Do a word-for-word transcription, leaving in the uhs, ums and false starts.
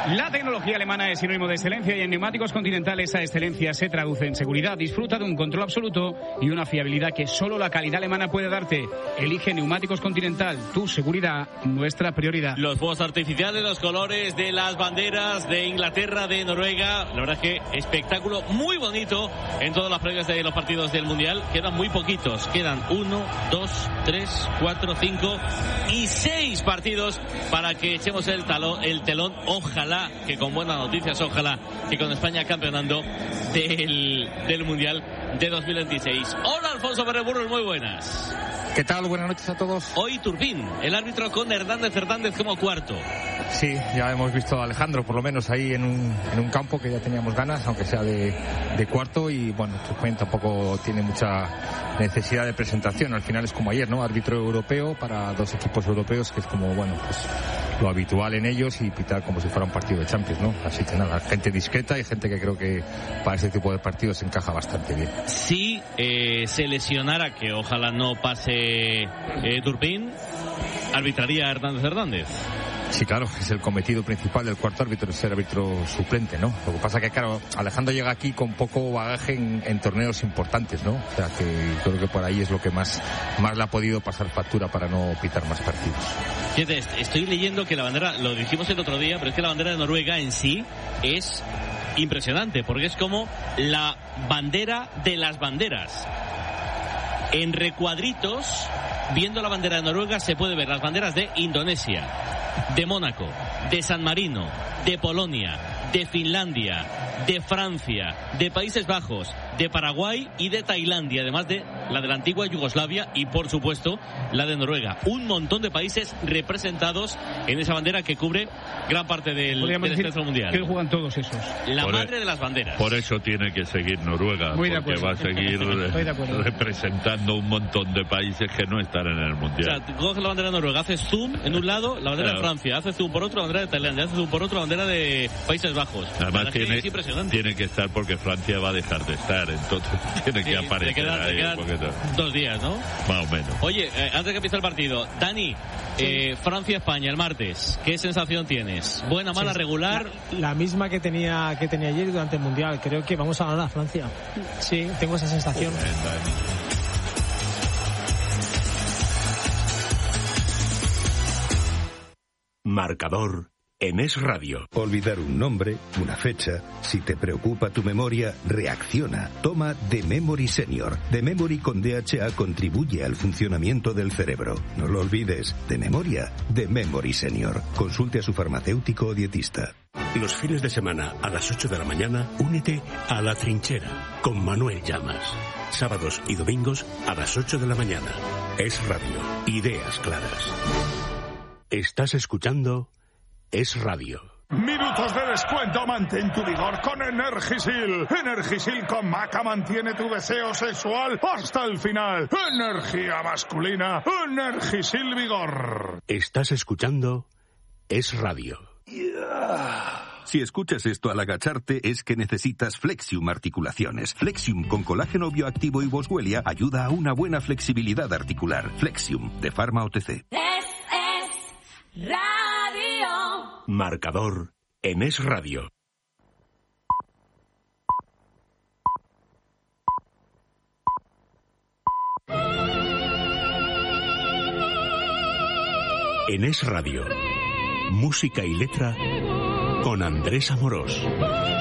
La tecnología alemana es sinónimo de excelencia y en Neumáticos Continental esa excelencia se traduce en seguridad. Disfruta de un control absoluto y una fiabilidad que solo la calidad alemana puede darte. Elige Neumáticos Continental, tu seguridad, nuestra prioridad. Los fuegos artificiales, los colores de las banderas de Inglaterra, de Noruega, la verdad es que espectáculo muy bonito en todas las previas de los partidos del Mundial. Quedan muy poquitos, quedan uno, dos, tres, cuatro, cinco y seis partidos para que echemos el, talón, el telón. Ojalá que con buenas noticias, ojalá que con España campeonando del, del Mundial de dos mil veintiséis. Hola, Alfonso Pérez Burros, muy buenas. ¿Qué tal? Buenas noches a todos. Hoy Turbín, el árbitro con Hernández Hernández como cuarto. Sí, ya hemos visto a Alejandro por lo menos ahí en un, en un campo que ya teníamos ganas, aunque sea de, de cuarto, y bueno, Turbín tampoco tiene mucha necesidad de presentación. Al final es como ayer, ¿no? Árbitro europeo para dos equipos europeos, que es como, bueno, pues lo habitual en ellos, y pitar como si fuera un partido de Champions, ¿no? Así que nada, gente discreta y gente que creo que para este tipo de partidos encaja bastante bien. Si eh, se lesionara, que ojalá no pase eh, Turpin, arbitraría Hernández Hernández. Sí, claro, es el cometido principal del cuarto árbitro, ser árbitro suplente, ¿no? Lo que pasa que, claro, Alejandro llega aquí con poco bagaje en, en torneos importantes, ¿no? O sea, que creo que por ahí es lo que más, más le ha podido pasar factura para no pitar más partidos. Fíjate, estoy leyendo que la bandera, lo dijimos el otro día, pero es que la bandera de Noruega en sí es impresionante, porque es como la bandera de las banderas. En recuadritos, viendo la bandera de Noruega, se puede ver las banderas de Indonesia, de Mónaco, de San Marino, de Polonia, de Finlandia, de Francia, de Países Bajos, de Paraguay y de Tailandia, además de la de la antigua Yugoslavia y, por supuesto, la de Noruega. Un montón de países representados en esa bandera que cubre gran parte del, del espectro mundial. Que juegan todos esos. La por madre el, de las banderas. Por eso tiene que seguir Noruega, Muy de porque acuerdo. va a seguir representando un montón de países que no están en el mundial. O sea, coges la bandera de Noruega, haces zoom en un lado, la bandera claro. de Francia, haces zoom por otro, la bandera de Tailandia, haces zoom por otro, la bandera de Países Bajos. Además tiene, tiene que estar porque Francia va a dejar de estar, entonces tiene sí, que aparecer quedan, ahí. Dos días, ¿no? Más o menos. Oye, eh, antes de que empiece el partido, Dani, sí. eh, Francia-España el martes, ¿qué sensación tienes? ¿Buena, mala, sí, regular? La, la misma que tenía que tenía ayer durante el Mundial. Creo que vamos a ganar a Francia. Sí, tengo esa sensación. Bien, Dani. Marcador en Es Radio. Olvidar un nombre, una fecha. Si te preocupa tu memoria, reacciona. Toma The Memory Senior. The Memory con D H A contribuye al funcionamiento del cerebro. No lo olvides. De memoria, The Memory Senior. Consulte a su farmacéutico o dietista. Los fines de semana a las ocho de la mañana, únete a La Trinchera con Manuel Llamas. Sábados y domingos a las ocho de la mañana. Es Radio. Ideas claras. Estás escuchando Es Radio. Minutos de descuento, mantén tu vigor con Energisil. Energisil con maca mantiene tu deseo sexual hasta el final. Energía masculina, Energisil Vigor. Estás escuchando Es Radio. Yeah. Si escuchas esto al agacharte es que necesitas Flexium Articulaciones. Flexium con colágeno bioactivo y boswellia ayuda a una buena flexibilidad articular. Flexium de Pharma O T C. Es, es Radio. Marcador en Es Radio. En Es Radio, música y letra con Andrés Amorós.